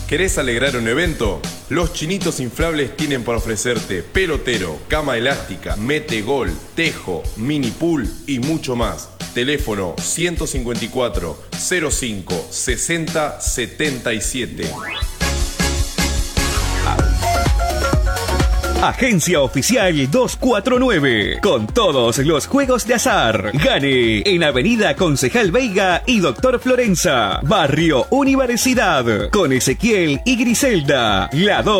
¿Querés alegrar un evento? Los Chinitos Inflables tienen para ofrecerte pelotero, cama elástica, mete gol, tejo, mini pool y mucho más. Teléfono 154 05 60 77. Agencia Oficial 249, con todos los juegos de azar. Gane en Avenida Concejal Veiga y Doctor Florenza, Barrio Universidad, con Ezequiel y Griselda. La 2